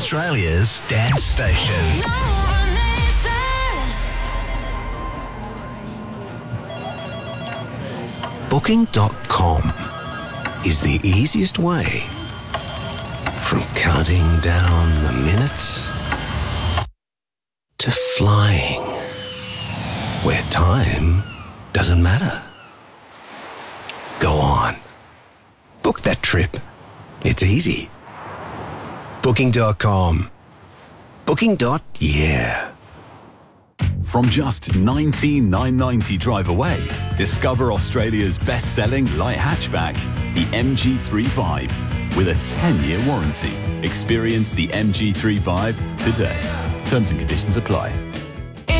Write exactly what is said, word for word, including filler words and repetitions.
Australia's dance station. Booking dot com is the easiest way from counting down the minutes to flying where time doesn't matter. Go on. Book that trip. It's easy. Booking dot com. Booking. Yeah. From just nineteen thousand nine hundred ninety dollars drive away, discover Australia's best-selling light hatchback, the M G thirty-five, with a ten-year warranty. Experience the M G thirty-five today. Terms and conditions apply.